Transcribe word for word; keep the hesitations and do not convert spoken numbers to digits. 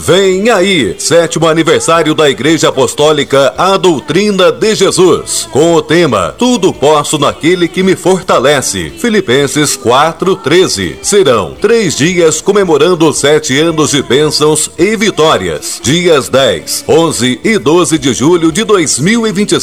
Vem aí, sétimo aniversário da Igreja Apostólica A Doutrina de Jesus, com o tema Tudo Posso Naquele que Me Fortalece, Filipenses quatro, treze. Serão três dias comemorando sete anos de bênçãos e vitórias. Dias dez, onze e doze de julho de dois mil e vinte e cinco.